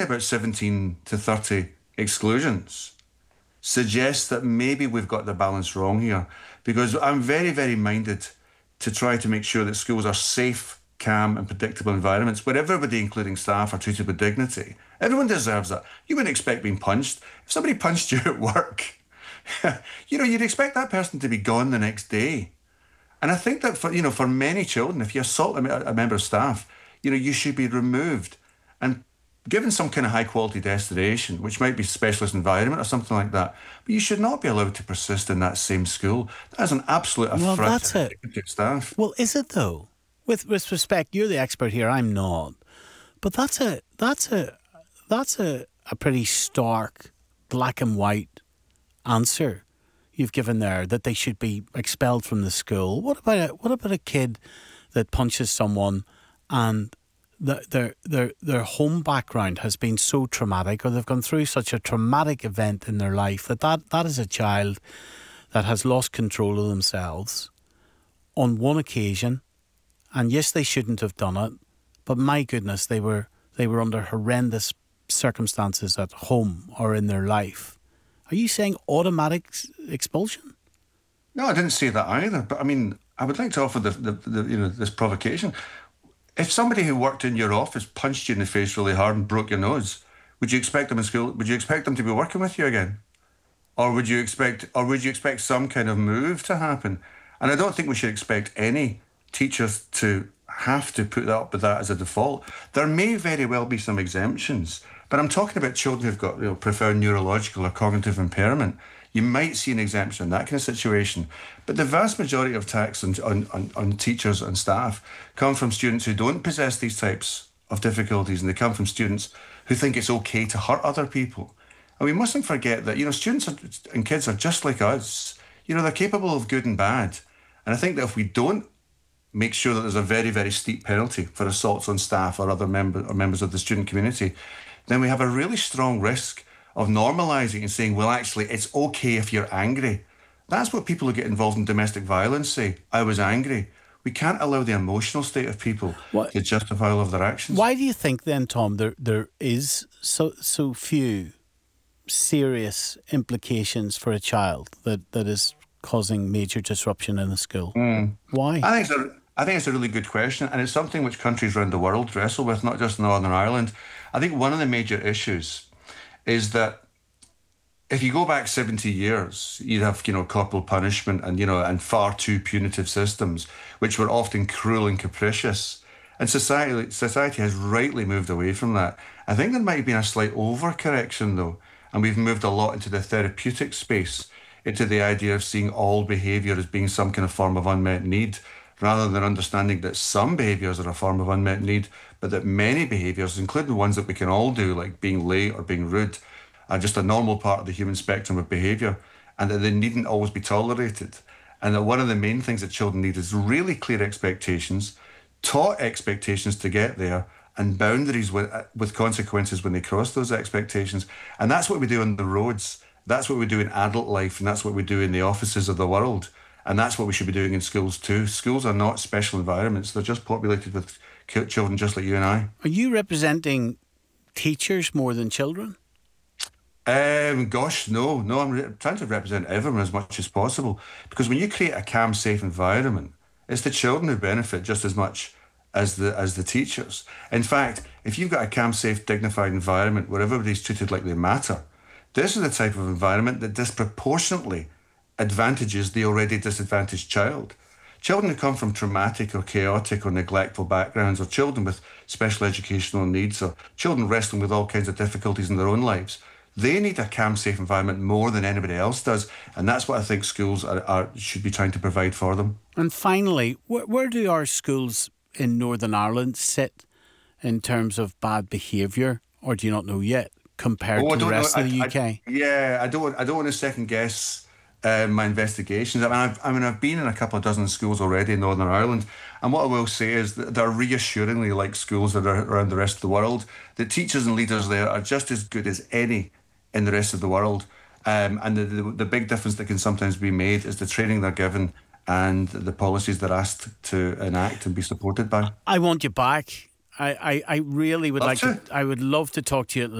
about 17 to 30 exclusions suggests that maybe we've got the balance wrong here, because I'm very, very minded to try to make sure that schools are safe, calm and predictable environments where everybody, including staff, are treated with dignity. Everyone deserves that. You wouldn't expect being punched. If somebody punched you at work, you'd expect that person to be gone the next day. And I think that for many children, if you assault a member of staff, you should be removed and given some kind of high quality destination, which might be specialist environment or something like that. But you should not be allowed to persist in that same school. That is an absolute affront to the dignity of staff. Well, is it though? With respect, you're the expert here. I'm not. But that's a pretty stark, black and white answer you've given there, that they should be expelled from the school. What about a kid that punches someone and their home background has been so traumatic, or they've gone through such a traumatic event in their life that is a child that has lost control of themselves on one occasion, and yes, they shouldn't have done it, but my goodness, they were under horrendous circumstances at home or in their life. Are you saying automatic expulsion? No, I didn't say that either. But I mean, I would like to offer this provocation. If somebody who worked in your office punched you in the face really hard and broke your nose, would you expect them in school? Would you expect them to be working with you again, or would you expect some kind of move to happen? And I don't think we should expect any teachers to have to put up with that as a default. There may very well be some exemptions, but I'm talking about children who've got profound neurological or cognitive impairment. You might see an exemption in that kind of situation. But the vast majority of attacks on teachers and staff come from students who don't possess these types of difficulties, and they come from students who think it's okay to hurt other people. And we mustn't forget that, students and kids are just like us. They're capable of good and bad. And I think that if we don't make sure that there's a very, very steep penalty for assaults on staff or other members of the student community, then we have a really strong risk of normalising and saying, well, actually, it's okay if you're angry. That's what people who get involved in domestic violence say. I was angry. We can't allow the emotional state of people to justify all of their actions. Why do you think then, Tom, there is so few serious implications for a child that is causing major disruption in a school? Why? I think it's a really good question, and it's something which countries around the world wrestle with, not just Northern Ireland. I think one of the major issues is that if you go back 70 years, you'd have, corporal punishment and far too punitive systems, which were often cruel and capricious. And society has rightly moved away from that. I think there might have been a slight overcorrection, though, and we've moved a lot into the therapeutic space, into the idea of seeing all behaviour as being some kind of form of unmet need, rather than understanding that some behaviours are a form of unmet need, but that many behaviours, including ones that we can all do, like being late or being rude, are just a normal part of the human spectrum of behaviour, and that they needn't always be tolerated. And that one of the main things that children need is really clear expectations, taught expectations to get there, and boundaries with consequences when they cross those expectations. And that's what we do on the roads. That's what we do in adult life, and that's what we do in the offices of the world. And that's what we should be doing in schools too. Schools are not special environments. They're just populated with children just like you and I. Are you representing teachers more than children? Gosh, no. I'm trying to represent everyone as much as possible. Because when you create a calm, safe environment, it's the children who benefit just as much as the teachers. In fact, if you've got a calm, safe, dignified environment where everybody's treated like they matter, this is the type of environment that disproportionately advantages the already disadvantaged child. Children who come from traumatic or chaotic or neglectful backgrounds, or children with special educational needs, or children wrestling with all kinds of difficulties in their own lives, they need a calm, safe environment more than anybody else does. And that's what I think schools should be trying to provide for them. And finally, where do our schools in Northern Ireland sit in terms of bad behaviour, or do you not know yet, compared to the rest of the UK? I don't want to second guess my investigations. I've been in a couple of dozen schools already in Northern Ireland, and what I will say is that they're reassuringly like schools that are around the rest of the world. The teachers and leaders there are just as good as any in the rest of the world, and the big difference that can sometimes be made is the training they're given and the policies they're asked to enact and be supported by. I want you back. I really would I would love to talk to you